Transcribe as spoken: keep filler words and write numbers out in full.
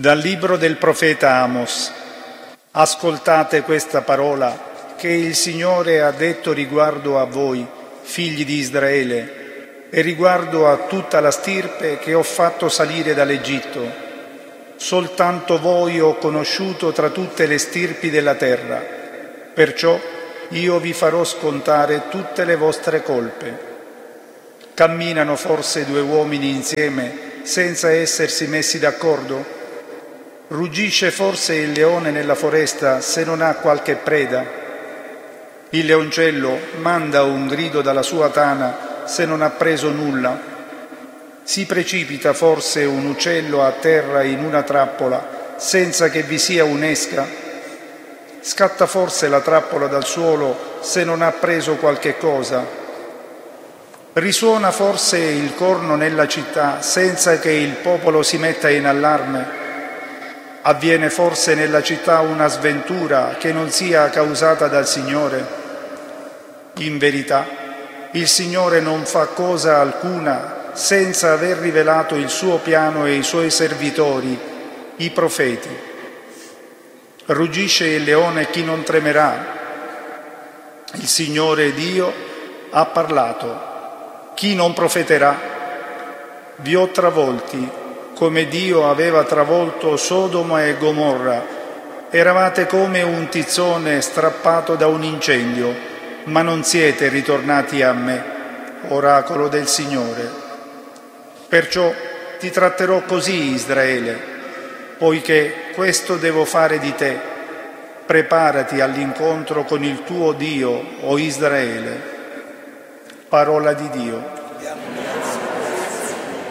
Dal libro del profeta Amos. Ascoltate questa parola che il Signore ha detto riguardo a voi, figli di Israele, e riguardo a tutta la stirpe che ho fatto salire dall'Egitto. Soltanto voi ho conosciuto tra tutte le stirpi della terra, perciò io vi farò scontare tutte le vostre colpe. Camminano forse due uomini insieme senza essersi messi d'accordo? Ruggisce forse il leone nella foresta se non ha qualche preda? Il leoncello manda un grido dalla sua tana se non ha preso nulla? Si precipita forse un uccello a terra in una trappola senza che vi sia un'esca? Scatta forse la trappola dal suolo se non ha preso qualche cosa? Risuona forse il corno nella città senza che il popolo si metta in allarme? Avviene forse nella città una sventura che non sia causata dal Signore? In verità, il Signore non fa cosa alcuna senza aver rivelato il suo piano ai suoi servitori, i profeti. Ruggisce il leone, chi non tremerà? Il Signore Dio ha parlato, chi non profeterà? Vi ho travolti come Dio aveva travolto Sodoma e Gomorra. Eravate come un tizzone strappato da un incendio, ma non siete ritornati a me, oracolo del Signore. Perciò ti tratterò così, Israele, poiché questo devo fare di te. Preparati all'incontro con il tuo Dio, o Israele. Parola di Dio.